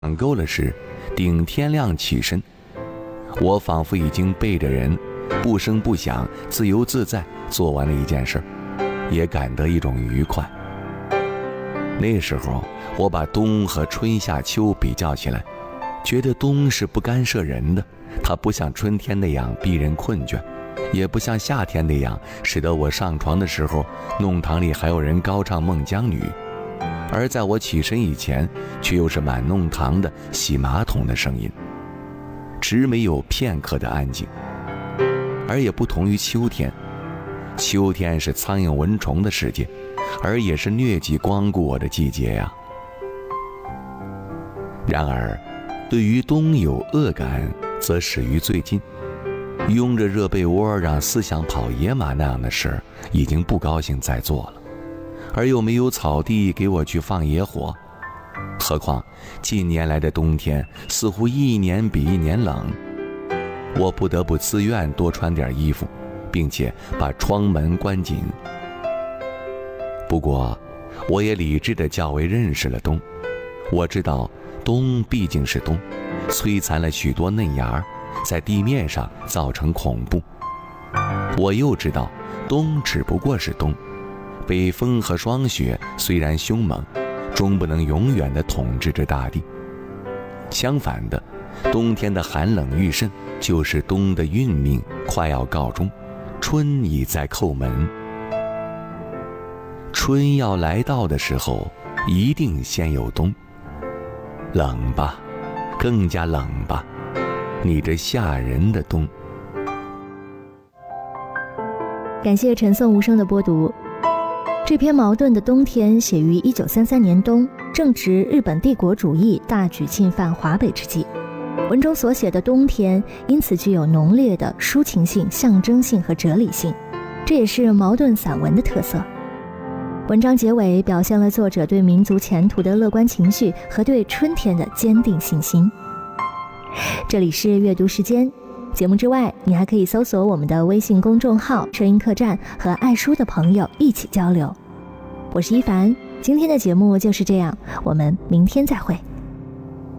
想够了时，顶天亮起身，我仿佛已经背着人，不声不响，自由自在做完了一件事，也感得一种愉快。那时候我把冬和春夏秋比较起来，觉得冬是不干涉人的，它不像春天那样逼人困倦，也不像夏天那样使得我上床的时候弄堂里还有人高唱《孟姜女》，而在我起身以前却又是满弄堂的洗马桶的声音，只没有片刻的安静。而也不同于秋天，秋天是苍蝇蚊虫的世界，而也是疟疾光顾我的季节呀。然而对于冬有恶感，则始于最近。拥着热被窝让思想跑野马那样的事，已经不高兴再做了，而又没有草地给我去放野火。何况近年来的冬天似乎一年比一年冷，我不得不自愿多穿点衣服，并且把窗门关紧。不过我也理智地较为认识了冬，我知道冬毕竟是冬，摧残了许多嫩芽，在地面上造成恐怖。我又知道冬只不过是冬，北风和霜雪虽然凶猛，终不能永远地统治着大地。相反的，冬天的寒冷愈甚，就是冬的运命快要告终，春已在叩门。春要来到的时候，一定先有冬。冷吧，更加冷吧，你这吓人的冬。 感谢陈颂无声的播读。这篇矛盾的冬天写于1933年冬，正值日本帝国主义大举侵犯华北之际。文中所写的冬天因此具有浓烈的抒情性、象征性和哲理性，这也是矛盾散文的特色。文章结尾表现了作者对民族前途的乐观情绪和对春天的坚定信心。这里是阅读时间，节目之外，你还可以搜索我们的微信公众号声音客栈，和爱书的朋友一起交流。我是一凡，今天的节目就是这样，我们明天再会。